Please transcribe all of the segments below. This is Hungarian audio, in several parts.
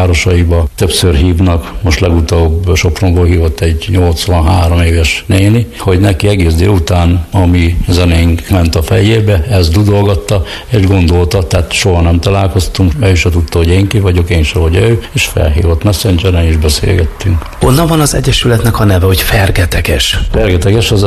városaiba többször hívnak, most legutóbb Sopronból hívott egy 83 éves néni, hogy neki egész délután, ami zenénk ment a fejébe, ez dudolgatta, és gondolta, tehát soha nem találkoztunk, ő is tudta, hogy én ki vagyok, én sem, hogy ő, és felhívott Messengeren, és beszélgettünk. Honnan van az egyesületnek a neve, hogy Fergeteges? Fergeteges az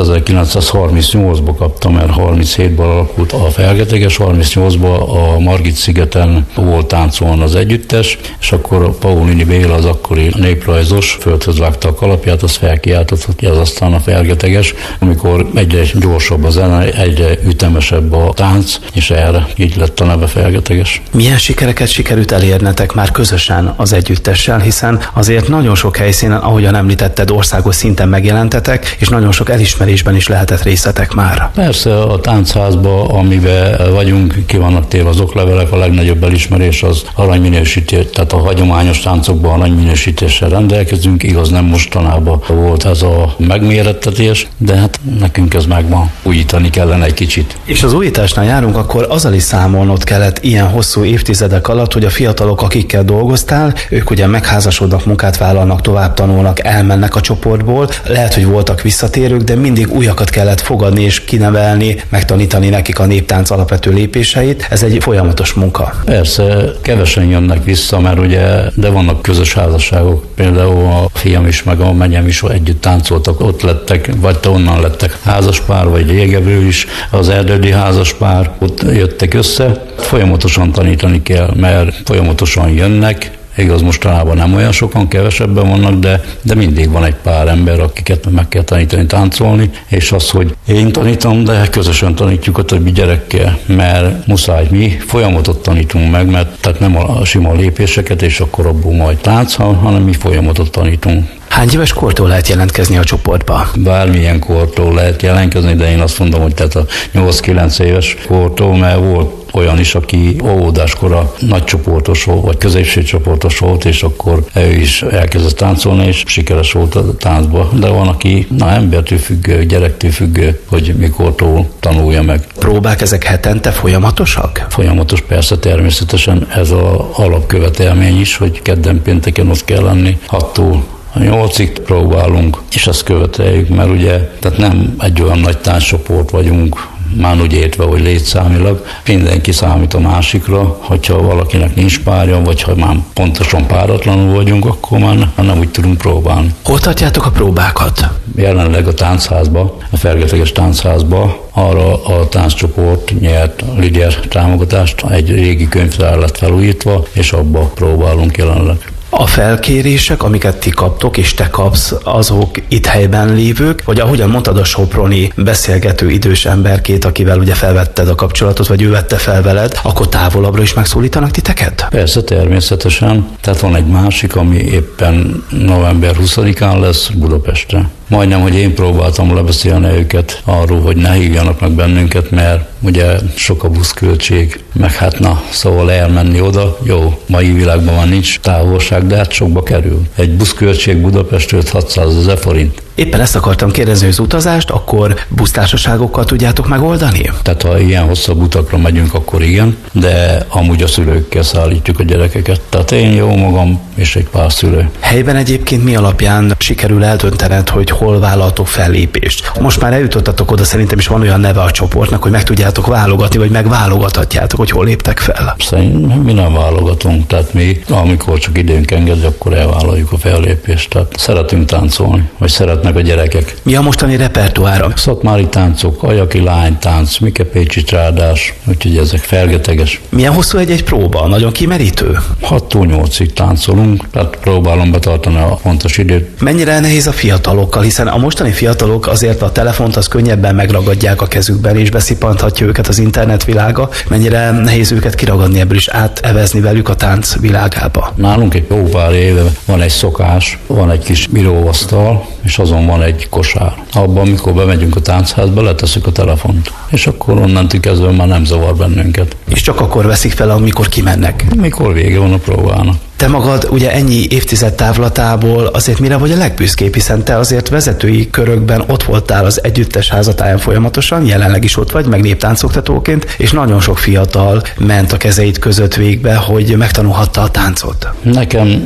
1938-ban kaptam, mert 37-ben alakult a Fergeteges, 38-ban a Margit-szigeten volt táncolni az együttes, és akkor Paulini Béla, az akkori néprajzos, földhöz vágta a kalapját, az felkiáltott, hogy az aztán a Fergeteges, amikor egyre gyorsabb a zene, egyre ütemesebb a tánc, és erre így lett a neve Fergeteges. Milyen sikereket sikerült elérnetek már közösen az együttessel, hiszen azért nagyon sok helyszínen, ahogyan említetted, országos szinten megjelentetek, és nagyon sok elismerésben is lehetett részletek már. Persze a táncházban, amiben vagyunk, ki vannak téve az oklevelek, a legnagyobb elismerés az aranyminősítés, tehát a hagyományos táncokban aranyminősítéssel rendelkezünk, igaz nem mostanában volt ez a megmérettetés, de hát nekünk ez megvan, újítani kellene egy kicsit. És az újításnál járunk, akkor azzal is számolnod kellett ilyen hosszú évtizedek alatt, hogy a fiatalok, akikkel dolgoztál, ők ugye megházasodnak, munkát vállalnak, tovább tanulnak, elmennek a csoportból, lehet, hogy voltak visszatérők, de mindig újakat kellett fogadni és kinevelni, megtanítani nekik a néptánc alapvető lépéseit. Ez egy folyamatos munka. Persze, kevesen jönnek vissza, mert ugye, de vannak közös házasságok. Például a fiam is, meg a menyem is együtt táncoltak, ott lettek, vagy onnan lettek házaspár, vagy régebről is az erdődi házaspár, ott jöttek össze. Folyamatosan tanítani kell, mert folyamatosan jönnek. Igaz, mostanában nem olyan sokan, kevesebben vannak, de mindig van egy pár ember, akiket meg kell tanítani táncolni, és az, hogy én tanítom, de közösen tanítjuk a többi gyerekkel, mert muszáj, mi folyamatot tanítunk meg, mert tehát nem a sima lépéseket, és akkor abból majd tánc, hanem mi folyamatot tanítunk. Hány éves kortól lehet jelentkezni a csoportba? Bármilyen kortól lehet jelentkezni, de én azt mondom, hogy tehát a 8-9 éves kortól, mert volt olyan is, aki óvodáskora nagy csoportos volt, vagy középső csoportos volt, és akkor ő is elkezdett táncolni, és sikeres volt a táncba. De van, aki embertől függő, gyerektől függő, hogy mikortól tanulja meg. Próbák ezek hetente folyamatosak? Folyamatos, persze, természetesen ez az alapkövetelmény is, hogy kedden pénteken ott kell lenni, 6-tól 8-ig próbálunk, és ezt követeljük, mert ugye tehát nem egy olyan nagy tánccsoport vagyunk, már úgy értve, hogy létszámilag mindenki számít a másikra, hogyha valakinek nincs párja, vagy ha már pontosan páratlanul vagyunk, akkor már nem úgy tudunk próbálni. Hol tartjátok a próbákat? Jelenleg a táncházba, a Fergeteges táncházba, arra a tánccsoport nyert Lidier támogatást, egy régi könyvtár lett felújítva, és abba próbálunk jelenleg. A felkérések, amiket ti kaptok és te kapsz, azok itt helyben lévők, vagy ahogyan mondtad, a soproni beszélgető idős emberkét, akivel ugye felvetted a kapcsolatot, vagy ő vette fel veled, akkor távolabbra is megszólítanak titeket? Persze, természetesen. Tehát van egy másik, ami éppen november 20-án lesz Budapesten. Majdnem, hogy én próbáltam lebeszélni őket arról, hogy ne hívjanak meg bennünket, mert ugye sok a buszköltség, meg hát szóval elmenni oda, jó, mai világban már nincs távolság, de hát sokba kerül. Egy buszköltség Budapestről 600 000 forint. Éppen ezt akartam kérdezni, hogy az utazást akkor busztársaságokkal tudjátok megoldani? Tehát ha ilyen hosszabb utakra megyünk, akkor igen, de amúgy a szülőkkel szállítjuk a gyerekeket. Tehát én jó magam és egy pár szülő. Helyben egyébként mi alapján sikerül eldöntened, hogy hol vállaltok fellépést? Most már eljutottatok oda, szerintem is van olyan neve a csoportnak, hogy meg tudjátok válogatni, vagy megválogathatjátok, hogy hol léptek fel. Szerintem mi nem válogatunk, tehát mi, amikor csak időnk engedi, akkor elvállaljuk a fellépést. Tehát szeretünk táncolni, vagy szeretnek a gyerekek. Mi a mostani repertoára? Szatmári táncok, ajaki lánytánc, mikepécsi trádás, úgyhogy ezek Fergeteges. Milyen hosszú egy próba? Nagyon kimerítő? 6-tól 8-ig táncolunk, tehát próbálom betartani a pontos időt. Mennyire nehéz a fiatalokkal, hiszen a mostani fiatalok azért a telefont az könnyebben megragadják a kezükben, és beszippanthatja őket az internet világa. Mennyire nehéz őket kiragadni ebből is átevezni velük a tánc világába? Nálunk egy jó pár éve van egy szokás, van egy kis íróasztal, és azon van egy kosár. Abban, amikor bemegyünk a táncházba, letesszük a telefont. És akkor onnantól kezdve már nem zavar bennünket. És csak akkor veszik fel, amikor kimennek? Mikor vége van a próbának. Te magad ugye ennyi évtized távlatából azért mire vagy a legbüszkébb, hiszen te azért vezetői körökben ott voltál az együttes házatáján folyamatosan, jelenleg is ott vagy, meg néptáncoktatóként, és nagyon sok fiatal ment a kezeid között végbe, hogy megtanulhatta a táncot. Nekem